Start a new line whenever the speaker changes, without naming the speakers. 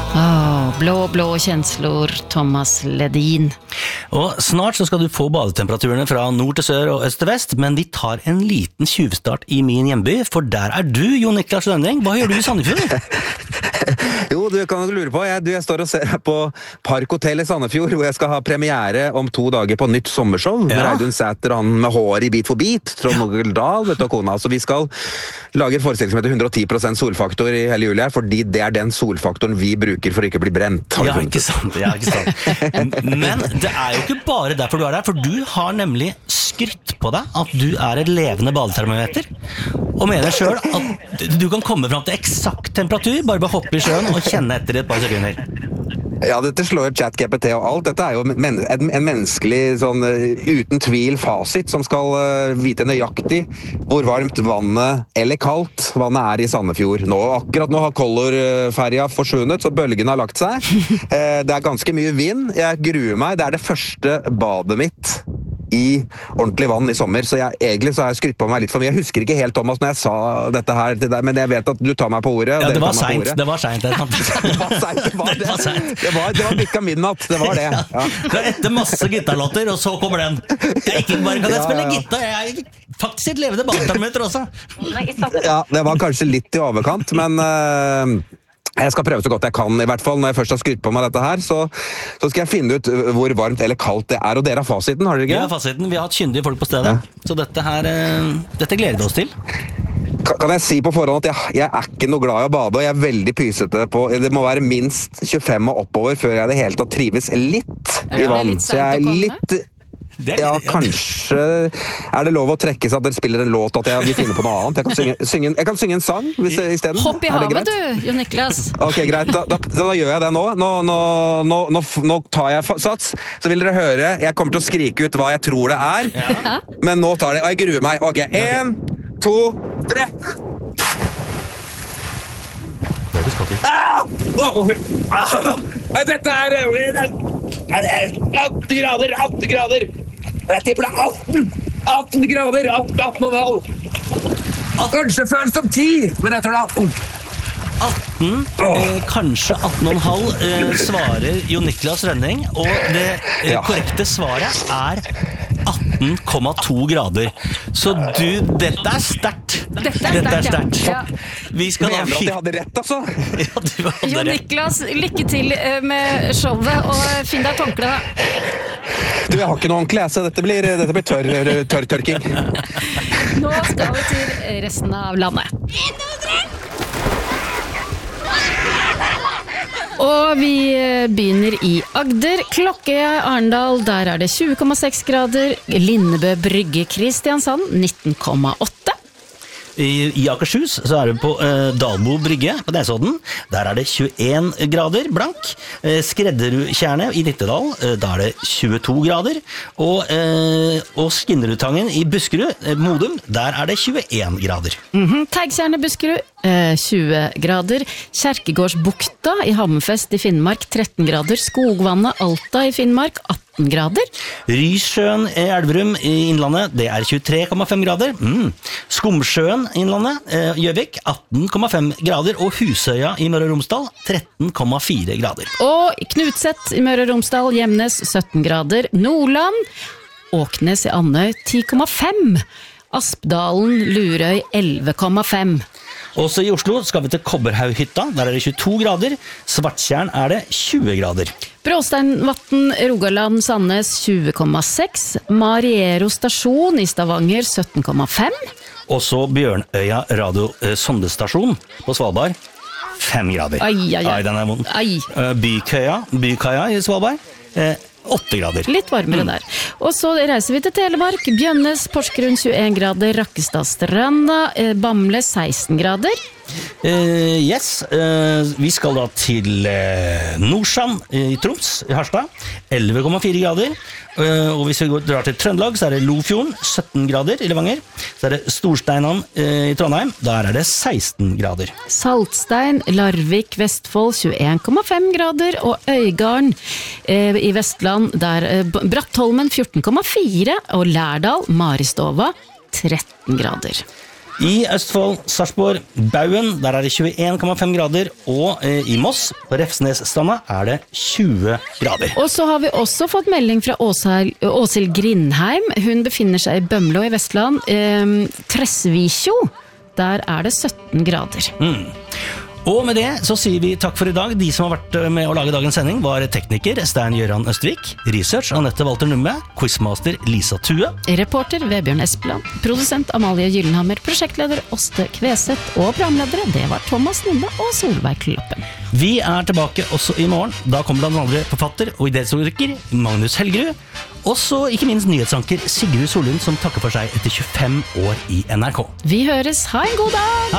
Blå känslor, Thomas Ledin.
Og snart så skal du få badetemperaturene fra nord til sør og øst til vest, men vi tar en liten tjuvstart i min hjemby, for der du, Jon Niklas Rønning. Hva gjør du i Sandefjord?
Jo, du kan jo lure på. Jeg står og ser her på Park Hotel i Sandefjord, hvor jeg skal ha premiere om 2 dager på nytt sommershow. Med Reidun Sæther, han med hår i Bit for bit, Trond Nogel-Dahl, vet du, og kona. Så vi skal lage en forestilling som heter 110% solfaktor i hele juli, fordi det den solfaktoren vi bruker for ikke å bli brent.
Ja, ikke sant. Men det jo ikke bare derfor du der, for du har nemlig skrytt på deg at du et levende badetermometer, og mener selv at du kan komme frem til eksakt temperatur, bare hoppe i sjøen og kjenne etter et par sekunder.
Ja, dette slår ChatGPT og alt. Dette jo en menneskelig, sånn, uten tvil fasit, som skal vite nøyaktig hvor varmt vannet, eller kaldt, vannet i Sandefjord. Akkurat nå har Color-ferja forsvunnet, så bølgen har lagt seg. Det ganske mye vind. Jeg gruer meg. Det det første badet mitt i ordentlig vann i sommer, så egentlig så har jeg skrytt på meg litt for mye. Jeg husker ikke helt, Thomas, når jeg sa dette her til deg, men jeg vet at du tar meg på ordet.
Ja, det var sent. Det var
bikka midnatt, det var det. Ja.
Det etter masse gitarlåter, og så kommer den. Ikke bare kan jeg spille gitar, jeg faktisk et levende badetermometer også.
Ja, det var kanskje litt i overkant, men jeg skal prøve så godt jeg kan, i hvert fall når jeg først har skrytt på meg dette her, så skal jeg finne ut hvor varmt eller kaldt det og dere har fasiten, har dere ikke?
Vi har fasiten, vi har hatt kyndige folk på stedet, så dette gleder vi oss til.
Kan jeg si på forhånd at jeg ikke noe glad i å bade, og jeg veldig pysete på, det må være minst 25 og oppover før jeg det helt trives litt i vann, så jeg litt... Ja, kanskje det lov å trekke seg at dere spiller en låt at jeg vil finne på noe annet. Jeg kan synge en sang i stedet.
Hopp i havet du, Jon Niklas.
Ok, greit. Da gjør jeg det nå. Nå tar jeg sats. Så vil dere høre, jeg kommer til å skrike ut hva jeg tror det men nå tar det, og jeg gruer meg. Ok, 1, 2, 3. Dette 18 grader. Jeg tipper det 18 grader, 18,5. Kanskje føles som 10, men jeg tror det
18, kanskje 18,5, svarer Jon Niklas Rønning, og det korrekte svaret 18,2 grader. Så dette sterkt. Dette sterkt.
Ja.
Vi skal
mener at jeg hadde rett, altså.
Ja, du hadde
Jon Niklas, lykke til med showet, og finn deg et håndkle da.
Du, jeg har ikke noe ordentlig, så dette blir tørrtørking.
Nå skal vi til resten av landet. Og vi begynner i Agder, Klokkøya, Arendal, der det 20,6 grader, Lindebø Brygge, Kristiansand, 19,8.
I Akershus så det på Dalbo Brygge på Nesodden. Der det 21 grader blank. Skredderudtjernet i Nittedal, da det 22 grader. Og Skinnerudtangen i Buskerud, Modum, der det 21 grader.
Teigtjernet Buskerud, 20 grader. Kjerkegårdsbukta i Hammerfest i Finnmark, 13 grader. Skogvannet Alta i Finnmark, 18 grader.
Rysjøen i Elverum i Innlandet, det 23,5 grader. Skomsjøen i Innlandet, Gjøvik, 18,5 grader. Og Husøya i Møre og Romsdal, 13,4 grader.
Og Knutset i Møre og Romsdal, Gjemnes, 17 grader. Nordland, Åknes i Andøy, 10,5. Aspdalen, Lurøy, 11,5.
Også i Oslo skal vi til Kobberhaughytta, der det 22 grader. Svartjern det 20 grader.
Bråsteinvatn, Rogaland, Sandnes, 20,6. Mariero stasjon i Stavanger, 17,5.
Også Bjørnøya radiosondestasjon på Svalbard, 5 grader.
Ai,
den vond. Bykaia i Svalbard, 8 grader.
Litt varmere der. Og så reiser vi til Telemark. Bjønnes, Porsgrunn 21 grader, Rakkestadstranda, Bamble 16 grader.
Vi skal da til Nordsjøen i Troms, i Harstad, 11,4 grader. Og hvis vi drar til Trøndelag, så det Lofjorden, 17 grader i Levanger. Så det Storsteinan i Trondheim, der det 16 grader.
Saltstein, Larvik, Vestfold, 21,5 grader. Og Øygarden i Vestland, der Brattholmen, 14,4. Og Lærdal, Maristova, 13 grader.
I Østfold, Sarpsborg, Bauen, der er det 21,5 grader, og i Moss, på Refsnesstranda, er det 20 grader.
Og så har vi også fått melding fra Åshild Grindheim. Hun befinner seg i Bømlo i Vestland. Tresvikjo, der er det 17 grader.
Og med det så sier vi takk for i dag. De som har vært med å lage dagens sending var tekniker Stein Gjøran Østvik, research Anette Walter Numme, quizmaster Lisa Tue,
Reporter Vebjørn Espeland, produsent Amalie Gyllenhammer, prosjektleder Åste Kveset og programledere, det var Thomas Numme og Solveig Kloppen.
Vi er tilbake også i morgen. Da kommer blant andre forfatter og idéhistoriker Magnus Helgerud, og så ikke minst nyhetsanker Sigrid Solund, som takker for seg etter 25 år i NRK.
Vi høres, ha en god dag!